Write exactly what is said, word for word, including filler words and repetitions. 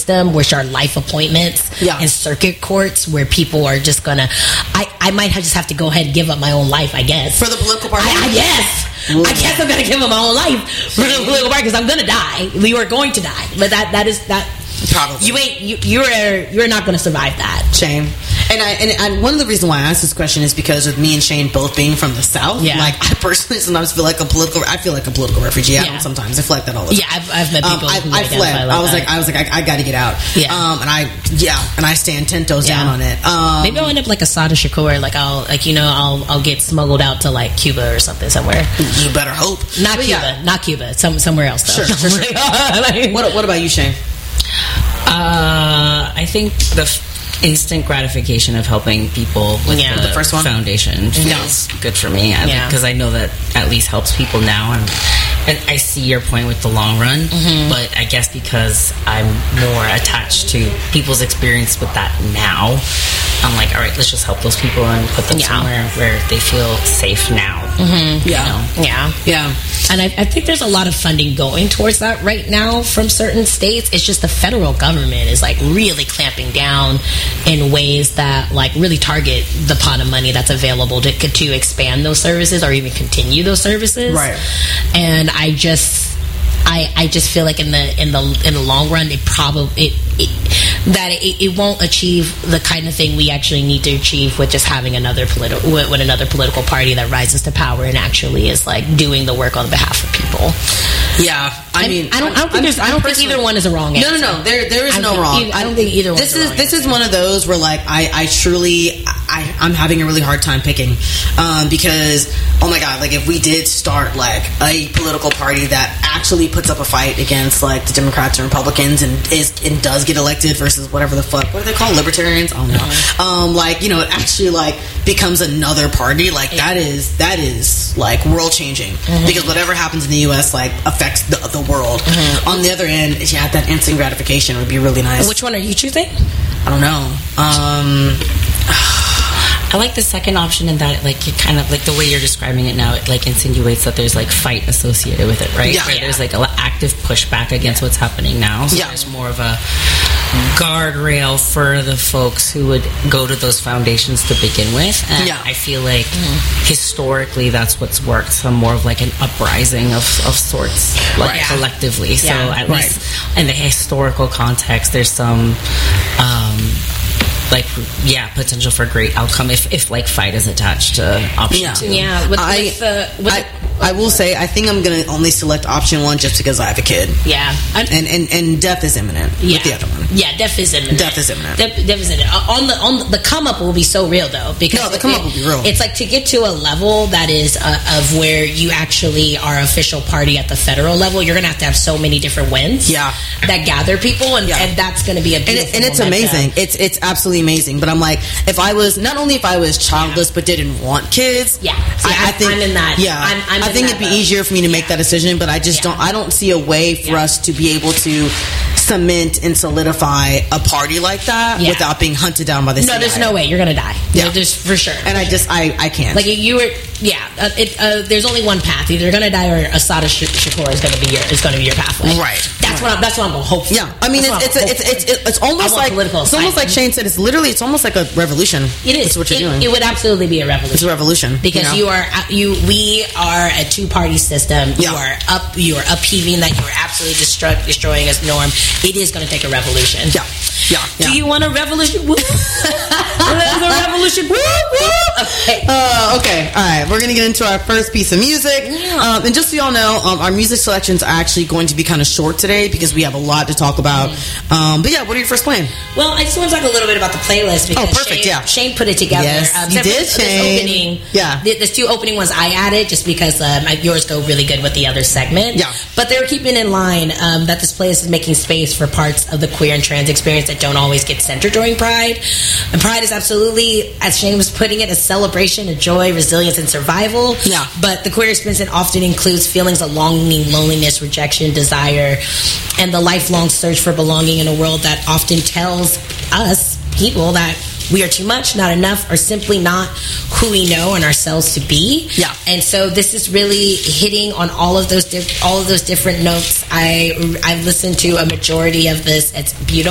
system, which are life appointments, yeah. and circuit courts, where people are just gonna. I, I might have just have to go ahead and give up my own life, I guess. For the political party? I, I, yes. Ooh. I guess I'm gonna give up my own life for the political party because I'm gonna die. You are going to die. But that that is that. Probably. You ain't. You, you're you're not going to survive that. Shame. And I and, and one of the reasons why I asked this question is because with me and Shane both being from the South, yeah. like I personally sometimes feel like a political. I feel like a political refugee. I yeah. don't sometimes. I feel like that all the time. Yeah, I've, I've met people. Um, who I, I fled. like I was that. like, I was like, I, I got to get out. Yeah. Um, and I, yeah, and I stand ten toes yeah. down on it. Um, Maybe I'll end up like Assata Shakur. Like I'll, like you know, I'll, I'll get smuggled out to like Cuba or something somewhere. You better hope. Not but Cuba. Yeah. Not Cuba. Some somewhere else though. Sure. sure, sure. like, what What about you, Shane? Uh, I think the f- instant gratification of helping people with yeah. the, the first one? foundation feels yeah. good for me. Because I, yeah. I know that at least helps people now. And, and I see your point with the long run. Mm-hmm. But I guess because I'm more attached to people's experience with that now, I'm like, all right, let's just help those people and put them yeah. somewhere where they feel safe now. Mm-hmm. Yeah. You know? Yeah. Yeah. And I, I think there's a lot of funding going towards that right now from certain states. It's just the federal government is like really clamping down in ways that like really target the pot of money that's available to to expand those services or even continue those services. Right. And I just I, I just feel like in the in the in the long run it probably it, it that it, it won't achieve the kind of thing we actually need to achieve with just having another political with, with another political party that rises to power and actually is like doing the work on behalf of people. Yeah, I, I mean, I don't. I don't think, there's, I don't think either one is a wrong answer. No, no, no. There, there is I no think, wrong. I don't think either one. This is is this answer. is one of those where like I, I truly, I, I'm having a really hard time picking, um, because oh my god, like if we did start like a political party that actually puts up a fight against like the Democrats and Republicans and is and does get elected versus whatever the fuck what are they called, libertarians? I don't know. Mm-hmm. Um, like you know, it actually like becomes another party. Like that is that is like world changing mm-hmm. because whatever happens in the U S like affects the, the world. Mm-hmm. On the other end, yeah, that instant gratification would be really nice. Which one are you choosing? I don't know. Um, I like the second option in that, like, you kind of, like, the way you're describing it now, it, like, insinuates that there's, like, fight associated with it, right? Yeah. Where yeah. there's, like, an active pushback against what's happening now. So yeah. there's more of a guardrail for the folks who would go to those foundations to begin with. And yeah. I feel like mm. historically that's what's worked. So more of, like, an uprising of, of sorts, like, right. collectively. Yeah. So at right. least in the historical context, there's some... Um, like, yeah, potential for great outcome if, if like, fight is attached to option yeah. two. Yeah, with, I, with the... With I, the I will say, I think I'm going to only select option one just because I have a kid. Yeah. I'm, and, and and death is imminent yeah. with the other one. Yeah, death is imminent. Death is imminent. Death, death is imminent. On the, on the, the come up will be so real, though. Because no, the come up will be real. It's like to get to a level that is uh, of where you actually are official party at the federal level, you're going to have to have so many different wins yeah. that gather people, and, yeah. and that's going to be a beautiful And, it, and it's momentum. amazing. It's it's absolutely amazing. But I'm like, if I was, not only if I was childless yeah. but didn't want kids, yeah. See, I, I think, I'm in that. Yeah, I'm, I'm I in think that it'd be boat. easier for me to make yeah. that decision, but I just yeah. don't, I don't see a way for yeah. us to be able to cement and solidify a party like that yeah. without being hunted down by the No, C I A. there's no way. You're going to die. Yeah. There's for sure. And I just, I, I can't. Like you were, yeah. Uh, it, uh, there's only one path. Either you're gonna die or Assata Shakur is gonna be your is gonna be your pathway. Right. That's right. what I'm, that's what I'm gonna hope for. Yeah. I mean, that's it's it's, it's it's it's it's almost like it's almost like Shane said. It's literally it's almost like a revolution. It is. That's what you're it, doing. It would absolutely be a revolution. It's a revolution because you, know? you are you we are a two party system. You yeah. are up. You are upheaving that. You are absolutely destroy, destroying as norm. It is going to take a revolution. Yeah. Yeah. yeah. Do you want a revolution? Woo! There's a revolution. Woo! Woo! Okay. Uh, okay. All right. We're gonna get into our first piece of music. Yeah. Um, and just so y'all know, um, our music selections are actually going to be kind of short today because we have a lot to talk about. Mm. Um, but yeah, what are your first playing? Well, I just want to talk a little bit about the playlist because oh, perfect. Shane, yeah. Shane put it together. Yes, um, you did, this Shane. Opening, yeah. There's two opening ones I added just because um, yours go really good with the other segment. Yeah. But they were keeping in line um, that this playlist is making space for parts of the queer and trans experience that don't always get centered during Pride. And Pride is absolutely, as Shane was putting it, a celebration of joy, resilience, and survival. Yeah. But the queer experience often includes feelings of longing, loneliness, rejection, desire, and the lifelong search for belonging in a world that often tells us, people, that we are too much, not enough, or simply not who we know and ourselves to be. Yeah. And so this is really hitting on all of those di- all of those different notes. I I've listened to a majority of this. It's beautiful.